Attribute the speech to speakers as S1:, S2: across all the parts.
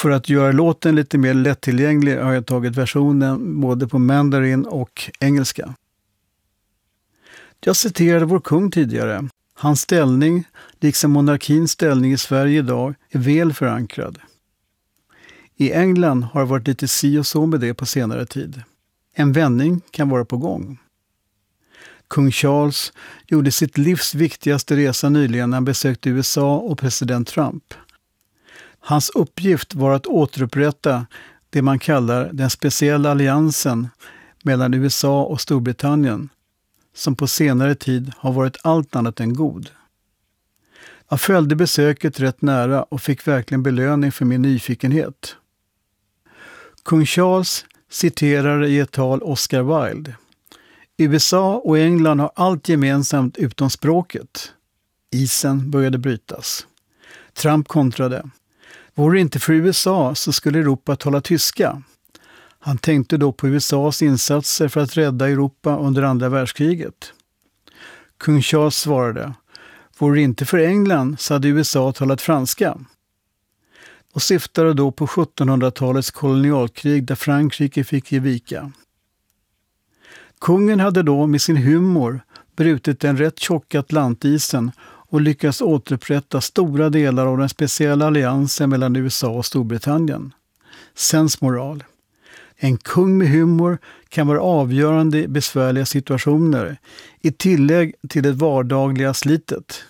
S1: För att göra låten lite mer lättillgänglig har jag tagit versionen både på mandarin och engelska. Jag citerade vår kung tidigare. Hans ställning, liksom monarkins ställning i Sverige idag, är väl förankrad. I England har det varit lite si och så med det på senare tid. En vändning kan vara på gång. Kung Charles gjorde sitt livs viktigaste resa nyligen när han besökte USA och president Trump. Hans uppgift var att återupprätta det man kallar den speciella alliansen mellan USA och Storbritannien, som på senare tid har varit allt annat än god. Jag följde besöket rätt nära och fick verkligen belöning för min nyfikenhet. Kung Charles citerar i ett tal Oscar Wilde. USA och England har allt gemensamt utom språket. Isen började brytas. Trump kontrade. Vore det inte för USA så skulle Europa tala tyska. Han tänkte då på USAs insatser för att rädda Europa under andra världskriget. Kung Charles svarade. Vore det inte för England så hade USA talat franska. Och syftade då på 1700-talets kolonialkrig där Frankrike fick ge vika. Kungen hade då med sin humor brutit den rätt tjocka Atlantisen och lyckats återupprätta stora delar av den speciella alliansen mellan USA och Storbritannien. Sensmoral. En kung med humor kan vara avgörande i besvärliga situationer, i tillägg till det vardagliga slitet.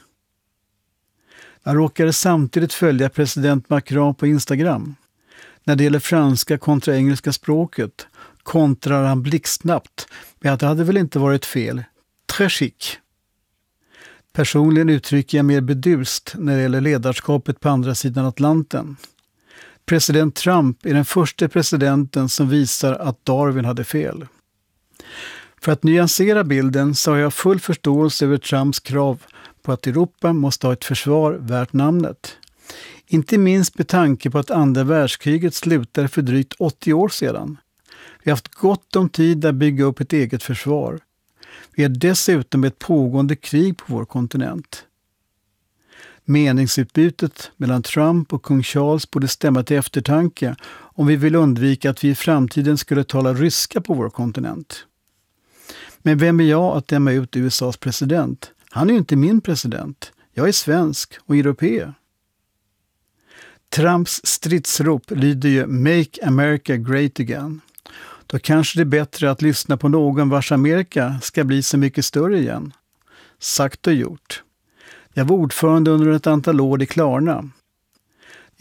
S1: Jag råkade samtidigt följa president Macron på Instagram. När det gäller franska kontra engelska språket kontrar han blixtsnabbt med att det hade väl inte varit fel. Très chic. Personligen uttrycker jag mer bedurst när det gäller ledarskapet på andra sidan Atlanten. President Trump är den första presidenten som visar att Darwin hade fel. För att nyansera bilden så har jag full förståelse över Trumps krav på att Europa måste ha ett försvar värt namnet. Inte minst med tanke på att andra världskriget slutade för drygt 80 år sedan. Vi har haft gott om tid att bygga upp ett eget försvar. Vi har dessutom ett pågående krig på vår kontinent. Meningsutbytet mellan Trump och kung Charles borde stämma till eftertanke om vi vill undvika att vi i framtiden skulle tala ryska på vår kontinent. Men vem är jag att döma ut USAs president? Han är ju inte min president. Jag är svensk och europé. Trumps stridsrop lyder ju Make America Great Again. Då kanske det är bättre att lyssna på någon vars Amerika ska bli så mycket större igen. Sagt och gjort. Jag var ordförande under ett antal år i Klarna.